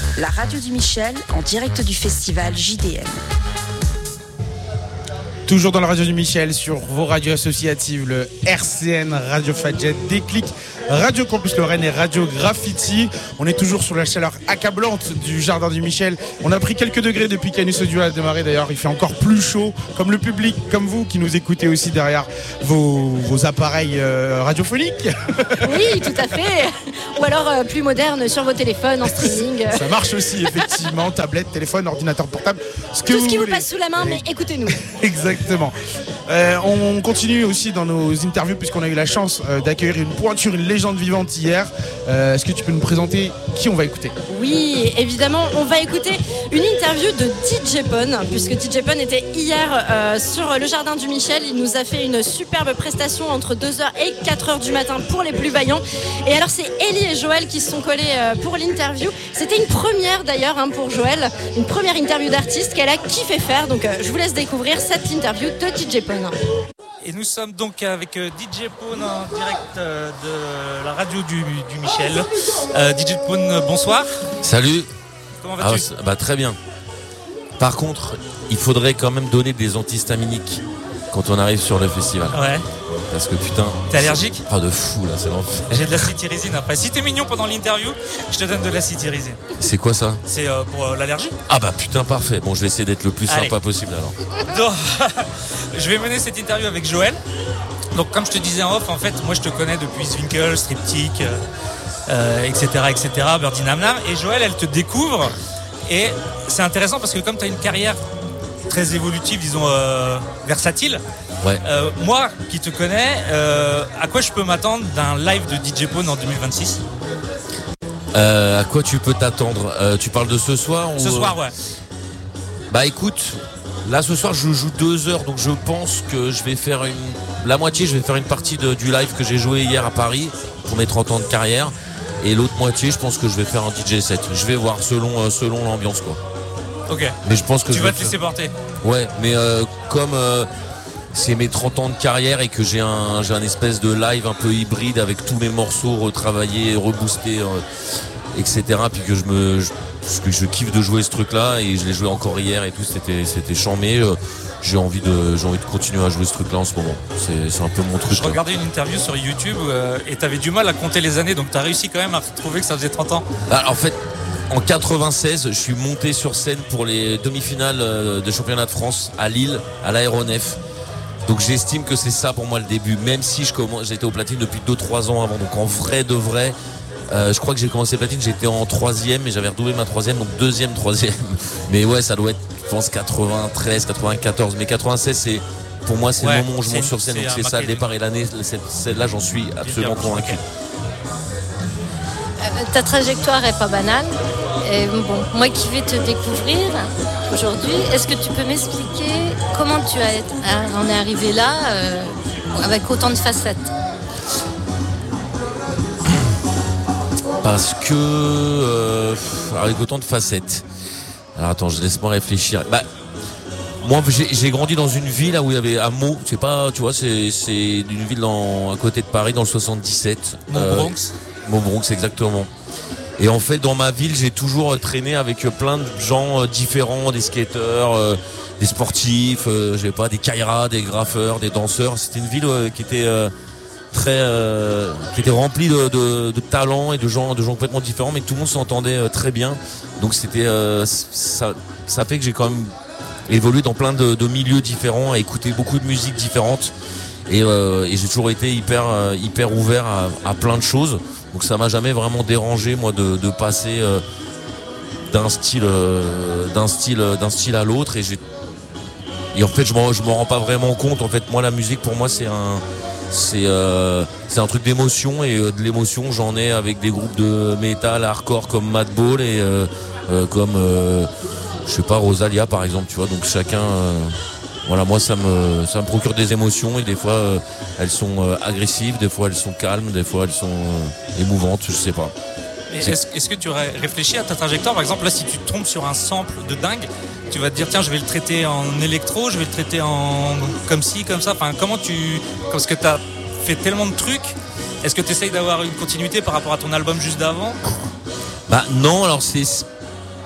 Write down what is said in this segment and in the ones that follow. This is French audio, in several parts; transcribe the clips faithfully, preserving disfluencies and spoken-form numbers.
la radio du Michel en direct du festival J D M. Toujours dans la radio du Michel sur vos radios associatives, le R C N, Radio Fadjet, Déclic, Radio Campus Lorraine et Radio Graffiti. On est toujours sous la chaleur accablante du jardin du Michel. On a pris quelques degrés depuis qu'Anus Audio a démarré. D'ailleurs, il fait encore plus chaud, comme le public, comme vous qui nous écoutez aussi derrière vos, vos appareils euh, radiophoniques. Oui, tout à fait. Ou alors euh, plus moderne sur vos téléphones en streaming. Ça marche aussi, effectivement. Tablette, téléphone, ordinateur portable. Ce que Tout ce vous qui vous voulez. passe sous la main, mais écoutez-nous. Exactement. Euh, on continue aussi dans nos interviews puisqu'on a eu la chance euh, d'accueillir une pointure, une légende vivante hier. Euh, est-ce que tu peux nous présenter qui on va écouter ? Oui, évidemment, on va écouter une interview de D J Pone, puisque D J Pone était hier euh, sur le jardin du Michel. Il nous a fait une superbe prestation entre deux heures et quatre heures du matin pour les plus vaillants. Et alors c'est Ellie et Joël qui se sont collés euh, pour l'interview. C'était une première d'ailleurs hein, pour Joël, une première interview d'artiste qu'elle a kiffé faire. Donc euh, je vous laisse découvrir cette interview de D J Pone. Et nous sommes donc avec euh, D J Pone en direct euh, de la radio du, du Michel. Euh, D J Pone, bonsoir. Salut. Comment vas-tu ? Ah, bah, très bien. Par contre, il faudrait quand même donner des antihistaminiques quand on arrive sur le festival. Ouais. Parce que putain. T'es allergique ? Ah, de fou là, c'est l'enfer. J'ai de la cétirizine après. Si t'es mignon pendant l'interview, je te donne de la cétirizine. C'est quoi ça ? C'est euh, pour euh, l'allergie ? Ah bah putain, parfait. Bon, je vais essayer d'être le plus Allez. sympa possible alors. Donc, je vais mener cette interview avec Joël. Donc, comme je te disais en off, en fait, moi je te connais depuis Zwinkle, Striptease, euh, euh, et cetera, et cetera, Birdie Nam Nam. Et Joël, elle te découvre. Et c'est intéressant parce que comme tu as une carrière très évolutive, disons euh, versatile, Ouais. euh, moi qui te connais, euh, à quoi je peux m'attendre d'un live de D J Pone en deux mille vingt-six ? Euh, à quoi tu peux t'attendre ? euh, Tu parles de ce soir ou... Ce soir, ouais. Bah écoute, là ce soir je joue deux heures, donc je pense que je vais faire une... La moitié, je vais faire une partie de, du live que j'ai joué hier à Paris pour mes trente ans de carrière. Et l'autre moitié, je pense que je vais faire un D J set. Je vais voir selon, euh, selon l'ambiance quoi. Ok. Mais je pense que Tu je vas vais te faire- laisser porter. Ouais, mais euh, comme euh, c'est mes trente ans de carrière et que j'ai un, j'ai un espèce de live un peu hybride avec tous mes morceaux retravaillés, reboostés, euh, et cetera. Puis que je me, je, parce que je kiffe de jouer ce truc-là et je l'ai joué encore hier et tout, c'était, c'était charmé. Euh, j'ai envie de, j'ai envie de continuer à jouer ce truc-là en ce moment. C'est, c'est un peu mon truc. Je là. regardais une interview sur YouTube euh, et t'avais du mal à compter les années, donc t'as réussi quand même à trouver que ça faisait trente ans. Ah, en fait, en quatre-vingt-seize, je suis monté sur scène pour les demi-finales euh, de championnat de France à Lille, à l'aéronef. Donc j'estime que c'est ça pour moi le début, même si je commence, j'étais au platine depuis deux trois ans avant. Donc en vrai de vrai, euh, je crois que j'ai commencé platine, j'étais en troisième et j'avais redoublé ma troisième, donc deuxième, troisième. Mais ouais, ça doit être, je pense, quatre-vingt-treize, quatre-vingt-quatorze. Mais quatre-vingt-seize, c'est, pour moi, c'est Ouais, le moment où je c'est- monte sur scène. c'est Donc un c'est ça le marqué. départ et l'année, cette- celle-là, j'en suis absolument bien. convaincu. Euh, ta trajectoire est pas banale. Et bon, moi qui vais te découvrir aujourd'hui, est-ce que tu peux m'expliquer comment tu as été- ah, en es arrivé là euh, avec autant de facettes ? Parce que euh, avec autant de facettes. Alors attends, je laisse-moi réfléchir. Bah, moi, j'ai, j'ai grandi dans une ville là où il y avait un mot. C'est pas, tu vois, c'est c'est une ville dans, à côté de Paris, dans le soixante-dix-sept. Montbronx. Euh, Montbronx, exactement. Et en fait, dans ma ville, j'ai toujours traîné avec plein de gens différents, des skateurs, euh, des sportifs, euh, je sais pas, des kairas, des graffeurs, des danseurs. C'était une ville euh, qui était euh, très, euh, qui était remplie de, de, de talents et de gens, de gens complètement différents, mais tout le monde s'entendait euh, très bien. Donc c'était, euh, ça, ça fait que j'ai quand même évolué dans plein de, de milieux différents, à écouter beaucoup de musique différentes. Et, euh, et j'ai toujours été hyper, euh, hyper ouvert à, à plein de choses. Donc ça m'a jamais vraiment dérangé moi de, de passer euh, d'un style, euh, d'un style, d'un style à l'autre. Et j'ai, et en fait je m'en, je m'en rends pas vraiment compte. En fait moi la musique pour moi c'est un, c'est, euh, c'est un truc d'émotion et euh, de l'émotion j'en ai avec des groupes de métal hardcore comme Madball et euh, euh, comme euh, je sais pas Rosalia par exemple. Tu vois donc chacun. Euh, Voilà, moi ça me ça me procure des émotions et des fois euh, elles sont euh, agressives, des fois elles sont calmes, des fois elles sont euh, émouvantes, je sais pas. Et Est-ce, est-ce que tu aurais réfléchi à ta trajectoire ? Par exemple, là, si tu tombes sur un sample de dingue, tu vas te dire, tiens, je vais le traiter en électro, je vais le traiter en comme ci, comme ça. Enfin, comment tu... Parce que tu as fait tellement de trucs, est-ce que tu essayes d'avoir une continuité par rapport à ton album juste d'avant ? Bah non, alors c'est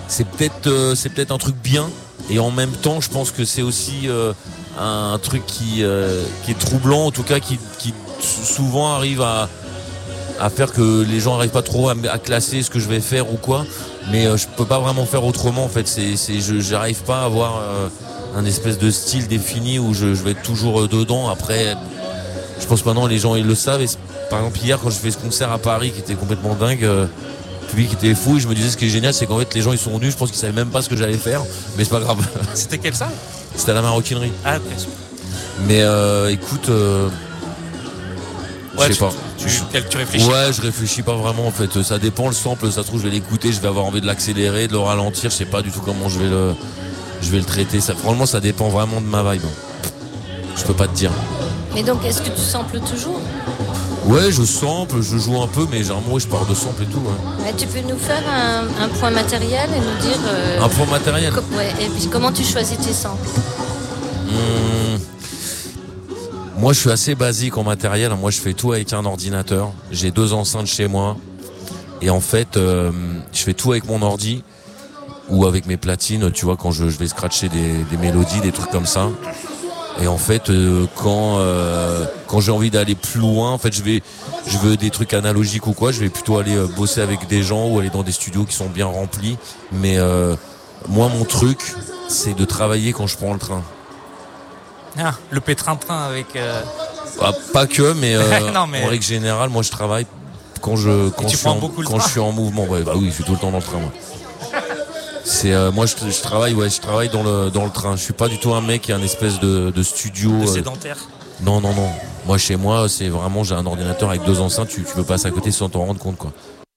c'est peut-être euh, c'est peut-être un truc bien, et en même temps je pense que c'est aussi euh, un truc qui euh, qui est troublant, en tout cas qui qui souvent arrive à à faire que les gens n'arrivent pas trop à, à classer ce que je vais faire ou quoi, mais euh, je peux pas vraiment faire autrement en fait. C'est c'est je j'arrive pas à avoir euh, un espèce de style défini où je, je vais être toujours euh, dedans. Après, je pense maintenant les gens ils le savent. Et par exemple hier quand je fais ce concert à Paris qui était complètement dingue, euh, le public était fou, et je me disais ce qui est génial c'est qu'en fait les gens ils sont venus, je pense qu'ils savaient même pas ce que j'allais faire, mais c'est pas grave. C'était quelle salle? C'était à la Maroquinerie. Ah, ok. Mais euh, écoute, euh, Ouais, je sais tu, pas. Tu, tu, tu réfléchis. Ouais, je réfléchis pas vraiment en fait. Ça dépend le sample. Ça se trouve je vais l'écouter, je vais avoir envie de l'accélérer, de le ralentir. Je sais pas du tout comment je vais le, je vais le traiter. Ça, franchement, ça dépend vraiment de ma vibe. Je peux pas te dire. Mais donc, est-ce que tu samples toujours? Ouais, je sample, je joue un peu, mais généralement ouais, je pars de sample et tout. Ouais. Ouais, tu peux nous faire un, un point matériel et nous dire. Euh, un point matériel. co- ouais, et puis comment tu choisis tes samples? Mmh. Moi, je suis assez basique en matériel. Moi, je fais tout avec un ordinateur. J'ai deux enceintes chez moi. Et en fait, euh, je fais tout avec mon ordi ou avec mes platines, tu vois, quand je, je vais scratcher des, des mélodies, des trucs comme ça. Et en fait, euh, quand euh, quand j'ai envie d'aller plus loin, en fait, je vais, je veux des trucs analogiques ou quoi, je vais plutôt aller euh, bosser avec des gens ou aller dans des studios qui sont bien remplis. Mais euh, moi, mon truc, c'est de travailler quand je prends le train. Ah, le pétrin-train avec. Euh... Ah, pas que, mais, euh, non, mais... en règle générale, moi, je travaille quand je quand, je suis, en, quand je suis en mouvement. Ouais, bah oui, je suis tout le temps dans le train. Moi. C'est euh, moi, je, je travaille, ouais, je travaille dans le dans le train. Je suis pas du tout un mec qui a une espèce de, de studio. De euh, sédentaire. Non, non, non. Moi, chez moi, c'est vraiment, j'ai un ordinateur avec deux enceintes. Tu, tu peux passer à côté sans t'en rendre compte, quoi.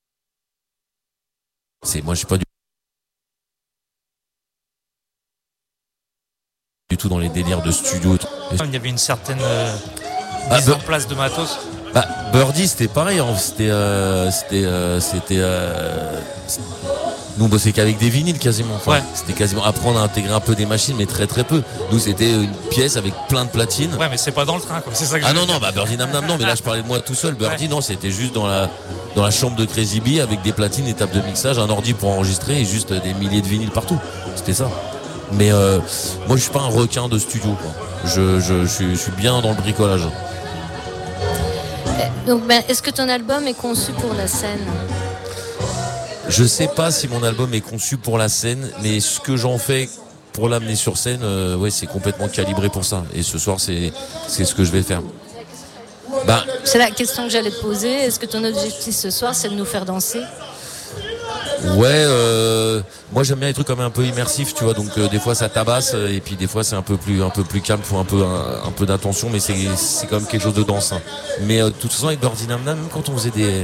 C'est moi, je suis pas du du tout dans les délires de studio. Il y avait une certaine euh, Ah, mise bah- en place de matos. Bah, Birdie, c'était pareil. hein. C'était, euh, c'était, euh, c'était. Euh, c'est- nous, on bossait qu'avec des vinyles quasiment. Enfin, Ouais. C'était quasiment apprendre à intégrer un peu des machines, mais très très peu. Nous, c'était une pièce avec plein de platines. Ouais, mais c'est pas dans le train, quoi. C'est ça que Ah je non veux non dire. bah Birdie Nam Nam non, mais là je parlais de moi tout seul. Birdie Ouais. non, c'était juste dans la dans la chambre de Crazy Bee avec des platines, des tables de mixage, un ordi pour enregistrer et juste des milliers de vinyles partout. C'était ça. Mais euh, moi je suis pas un requin de studio, quoi. Je, je, je, suis, je suis bien dans le bricolage. Donc, ben, est-ce que ton album est conçu pour la scène? Je sais pas si mon album est conçu pour la scène, mais ce que j'en fais pour l'amener sur scène, euh, ouais, c'est complètement calibré pour ça. Et ce soir, c'est c'est ce que je vais faire. Bah, C'est la question que j'allais te poser. Est-ce que ton objectif ce soir, c'est de nous faire danser? ouais, euh, moi j'aime bien les trucs comme un peu immersifs, tu vois. Donc euh, des fois ça tabasse, euh, et puis des fois c'est un peu plus un peu plus calme, faut un peu un, un peu d'attention, mais c'est c'est quand même quelque chose de dense. hein. Mais euh, de toute façon avec Birdie Nam Nam, même quand on faisait des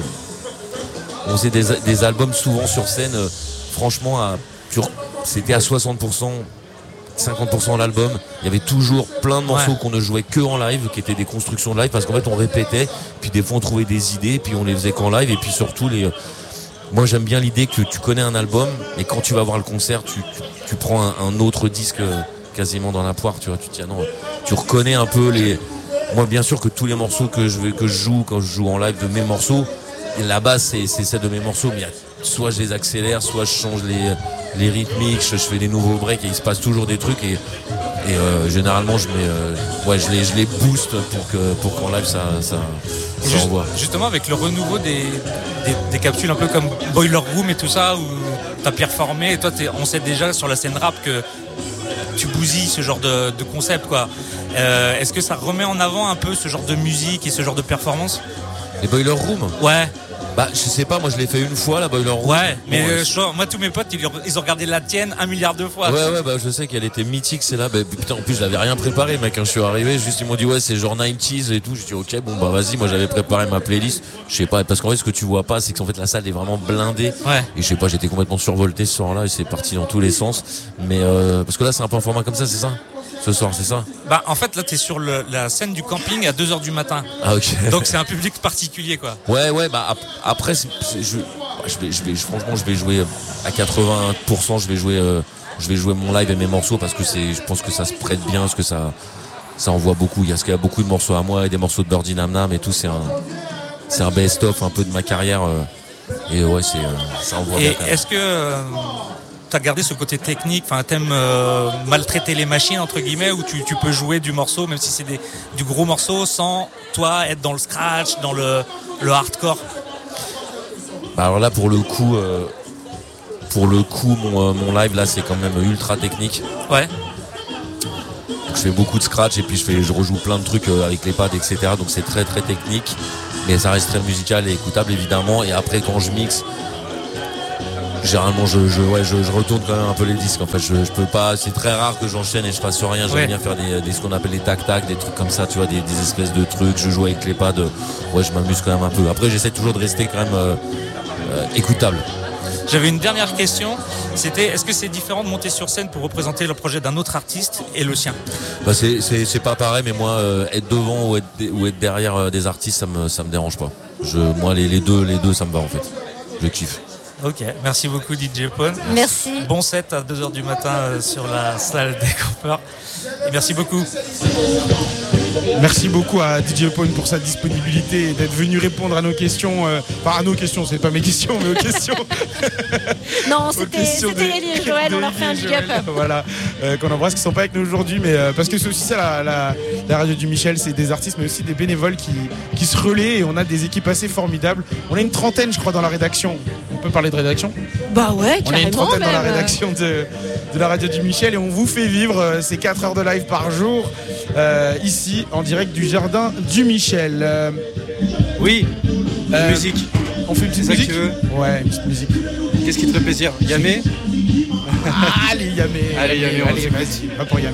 on faisait des, des albums souvent sur scène, euh, franchement, à, sur- c'était à soixante pour cent, cinquante pour cent l'album. Il y avait toujours plein de morceaux Ouais. qu'on ne jouait que en live, qui étaient des constructions de live, parce qu'en fait on répétait, puis des fois on trouvait des idées, puis on les faisait qu'en live, et puis surtout les. Moi j'aime bien l'idée que tu connais un album, et quand tu vas voir le concert, tu, tu, tu prends un, un autre disque euh, quasiment dans la poire, tu vois. Tu te dis, ah non, tu reconnais un peu les. Moi bien sûr que tous les morceaux que je vais que je joue quand je joue en live de mes morceaux, la base c'est c'est celle de mes morceaux, mais il y a- soit je les accélère, soit je change les les rythmiques, je, je fais des nouveaux breaks, et il se passe toujours des trucs, et et euh, généralement je mets euh, ouais je les je les booste pour que pour qu'en live ça ça, ça Juste- envoie. justement, avec le renouveau des, des, des capsules un peu comme Boiler Room et tout ça, où t'as performé, et toi, t'es- on sait déjà sur la scène rap que tu bousilles ce genre de, de concept, quoi. Euh, Est-ce que ça remet en avant un peu ce genre de musique et ce genre de performance? Les Boiler Room, Ouais, bah je sais pas, moi je l'ai fait une fois la Boiler Room. ouais, mais Bon, euh, ouais. je- moi, tous mes potes, ils, ils ont regardé la tienne un milliard de fois. Ouais ouais bah je sais qu'elle était mythique, c'est là. Bah, putain en plus je l'avais rien préparé mec, quand je suis arrivé, juste ils m'ont dit ouais c'est genre quatre-vingt-dix et tout. Je dis ok bon bah vas-y, moi j'avais préparé ma playlist. Je sais pas, parce qu'en fait ce que tu vois pas c'est qu'en fait la salle est vraiment blindée. Ouais. Et je sais pas, j'étais complètement survolté ce soir-là et c'est parti dans tous les sens. Mais euh, parce que là c'est un peu un format comme ça, c'est ça? Ce soir c'est ça? Bah, en fait, là, t'es sur le- la scène du camping à deux heures du matin. Ah ok. Donc, c'est un public particulier, quoi. Ouais ouais bah ap- après c'est- c'est- je, bah, je vais je vais je- franchement je vais jouer à quatre-vingts pour cent, je vais jouer euh, je vais jouer mon live et mes morceaux, parce que c'est je pense que ça se prête bien, parce que ça ça envoie beaucoup. Il y a, parce qu'il y a beaucoup de morceaux à moi et des morceaux de Birdie Nam Nam et tout. C'est un c'est un best-of un peu de ma carrière, euh, et ouais c'est euh, ça envoie bien Et quand même. est-ce que euh, t'as gardé ce côté technique, enfin t'aimes euh, maltraiter les machines entre guillemets, où tu, tu peux jouer du morceau, même si c'est des, du gros morceau, sans toi être dans le scratch, dans le, le hardcore. Bah alors là pour le coup, euh, pour le coup mon, euh, mon live là c'est quand même ultra technique. Ouais. Je fais beaucoup de scratch et puis je fais, je rejoue plein de trucs euh, avec les pads et cetera. Donc c'est très très technique, mais ça reste très musical et écoutable évidemment. Et après quand je mixe, généralement je, je, ouais, je, je retourne quand même un peu les disques. En fait je, je peux pas, c'est très rare que j'enchaîne et je fasse sur rien. J'aime ouais. bien faire des, des ce qu'on appelle les tac tac, des trucs comme ça, tu vois, des, des espèces de trucs. Je joue avec les pads, ouais je m'amuse quand même un peu. Après j'essaie toujours de rester quand même euh, euh, écoutable. J'avais une dernière question, c'était est-ce que c'est différent de monter sur scène pour représenter le projet d'un autre artiste et le sien? Bah c'est, c'est, c'est pas pareil, mais moi euh, être devant ou être, ou être derrière euh, des artistes ça me, ça me dérange pas. Je, moi les, les deux les deux ça me va en fait. Je kiffe. Ok, merci beaucoup D J Pone. Merci. Bon set à deux heures du matin euh, sur la salle des campeurs. Et merci beaucoup. Merci beaucoup à D J Pone pour sa disponibilité et d'être venu répondre à nos questions. Euh, enfin, à nos questions, c'est pas mes questions, mais aux questions. Non, c'était, questions c'était de- Ellie et Joël, on leur fait un big up. Joël, voilà, euh, qu'on embrasse, qui sont pas avec nous aujourd'hui, mais euh, parce que c'est aussi ça la, la, la radio du Michel, c'est des artistes, mais aussi des bénévoles qui, qui se relaient et on a des équipes assez formidables. On a une trentaine, je crois, dans la rédaction. On peut parler de rédaction? Bah ouais, On est une carrément trentaine dans la même. rédaction de, de la radio du Michel et on vous fait vivre euh, ces quatre heures de live par jour euh, ici en direct du jardin du Michel. Euh, Oui, Euh, musique. on fait une petite C'est ça que musique tu veux? Ouais, une petite musique. Qu'est-ce qui te fait plaisir? Yamé? Allez Yamé. Allez, Yamé, on allez, s'écoute. vas-y, va pour Yamé.